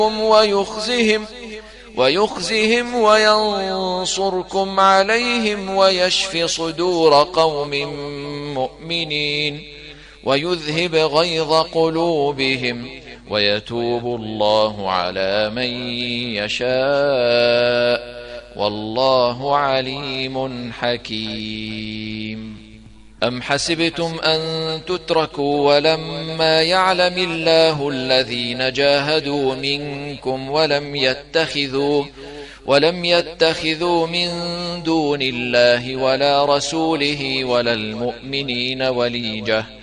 ويخزهم وينصركم عليهم ويشف صدور قوم مؤمنين ويذهب غيظ قلوبهم ويتوب الله على من يشاء والله عليم حكيم. أم حسبتم أن تتركوا ولما يعلم الله الذين جاهدوا منكم ولم يتخذوا من دون الله ولا رسوله ولا المؤمنين وليجة